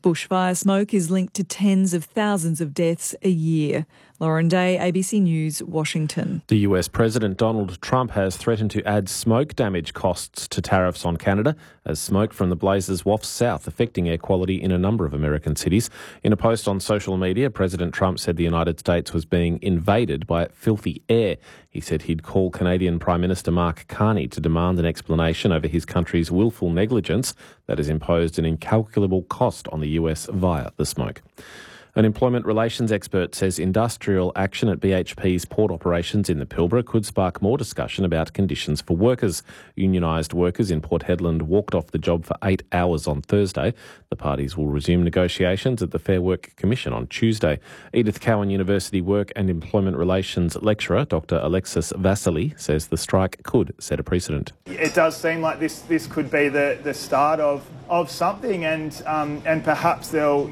Bushfire smoke is linked to tens of thousands of deaths a year. Lauren Day, ABC News, Washington. The US President Donald Trump has threatened to add smoke damage costs to tariffs on Canada as smoke from the blazes wafts south, affecting air quality in a number of American cities. In a post on social media, President Trump said the United States was being invaded by filthy air. He said he'd call Canadian Prime Minister Mark Carney to demand an explanation over his country's willful negligence that has imposed an incalculable cost on the US via the smoke. An employment relations expert says industrial action at BHP's port operations in the Pilbara could spark more discussion about conditions for workers. Unionised workers in Port Hedland walked off the job for 8 hours on Thursday. The parties will resume negotiations at the Fair Work Commission on Tuesday. Edith Cowan University Work and Employment Relations lecturer Dr Alexis Vasily says the strike could set a precedent. It does seem like this could be the start of something, and perhaps there'll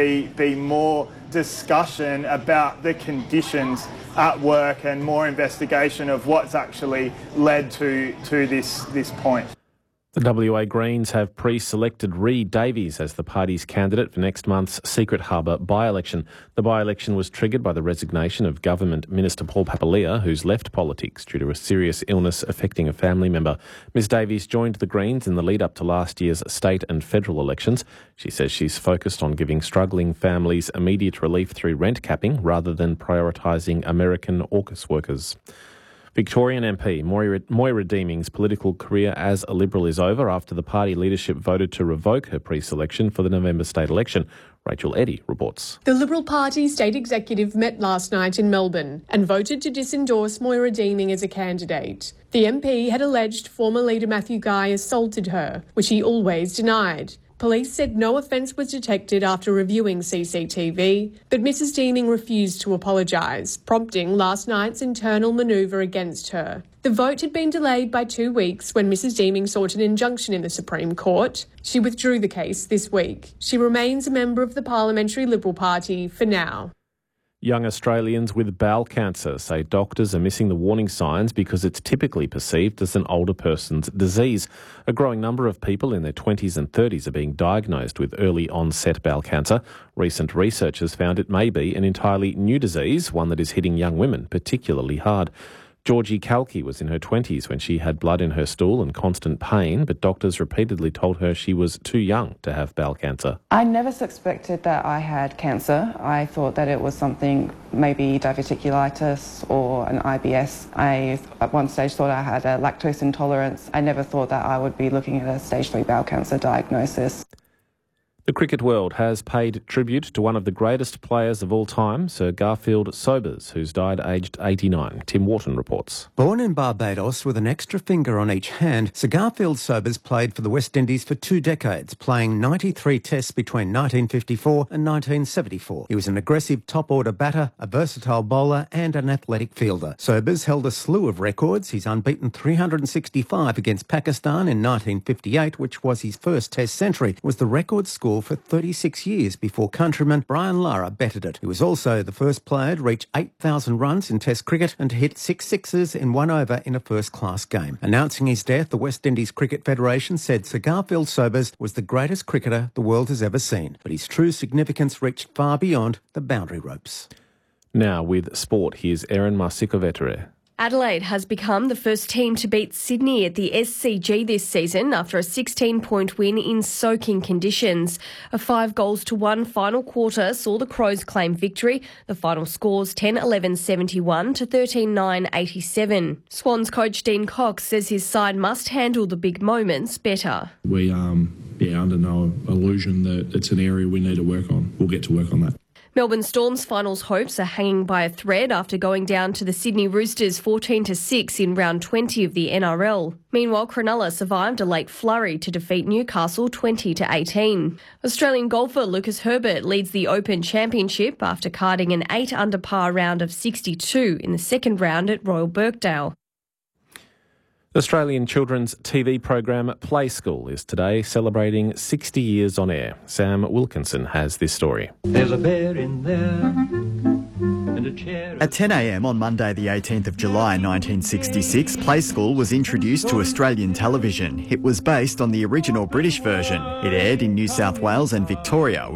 be more discussion about the conditions at work and more investigation of what's actually led to this point. The WA Greens have pre-selected Reid Davies as the party's candidate for next month's Secret Harbour by-election. The by-election was triggered by the resignation of Government Minister Paul Papalia, who's left politics due to a serious illness affecting a family member. Ms Davies joined the Greens in the lead-up to last year's state and federal elections. She says she's focused on giving struggling families immediate relief through rent capping rather than prioritising American AUKUS workers. Victorian MP Moira Deeming's political career as a Liberal is over after the party leadership voted to revoke her pre-selection for the November state election. Rachel Eddy reports. The Liberal Party state executive met last night in Melbourne and voted to disendorse Moira Deeming as a candidate. The MP had alleged former leader Matthew Guy assaulted her, which he always denied. Police said no offence was detected after reviewing CCTV, but Mrs Deeming refused to apologise, prompting last night's internal manoeuvre against her. The vote had been delayed by 2 weeks when Mrs Deeming sought an injunction in the Supreme Court. She withdrew the case this week. She remains a member of the Parliamentary Liberal Party for now. Young Australians with bowel cancer say doctors are missing the warning signs because it's typically perceived as an older person's disease. A growing number of people in their 20s and 30s are being diagnosed with early onset bowel cancer. Recent research has found it may be an entirely new disease, one that is hitting young women particularly hard. Georgie Kalki was in her 20s when she had blood in her stool and constant pain, but doctors repeatedly told her she was too young to have bowel cancer. I never suspected that I had cancer. I thought that it was something, maybe diverticulitis or an IBS. I, at one stage, thought I had a lactose intolerance. I never thought that I would be looking at a stage 3 bowel cancer diagnosis. The cricket world has paid tribute to one of the greatest players of all time, Sir Garfield Sobers, who's died aged 89. Tim Wharton reports. Born in Barbados with an extra finger on each hand, Sir Garfield Sobers played for the West Indies for 2 decades, playing 93 tests between 1954 and 1974. He was an aggressive top-order batter, a versatile bowler and an athletic fielder. Sobers held a slew of records. He's unbeaten 365 against Pakistan in 1958, which was his first test century. It was the record score for 36 years before countryman Brian Lara bettered it. He was also the first player to reach 8,000 runs in Test cricket and to hit 6 sixes in 1 over in a first-class game. Announcing his death, the West Indies Cricket Federation said Sir Garfield Sobers was the greatest cricketer the world has ever seen, but his true significance reached far beyond the boundary ropes. Now with sport, here's Erin Marsikovetere. Adelaide has become the first team to beat Sydney at the SCG this season after a 16-point win in soaking conditions. A 5-1 final quarter saw the Crows claim victory. The final scores 10-11-71 to 13-9-87. Swans coach Dean Cox says his side must handle the big moments better. We under no illusion that it's an area we need to work on. We'll get to work on that. Melbourne Storm's finals hopes are hanging by a thread after going down to the Sydney Roosters 14-6 in round 20 of the NRL. Meanwhile, Cronulla survived a late flurry to defeat Newcastle 20-18. Australian golfer Lucas Herbert leads the Open Championship after carding an 8-under par round of 62 in the second round at Royal Birkdale. Australian children's TV program Play School is today celebrating 60 years on air. Sam Wilkinson has this story. There's a bear in there and a chair. At 10 a.m. on Monday the 18th of July 1966, Play School was introduced to Australian television. It was based on the original British version. It aired in New South Wales and Victoria,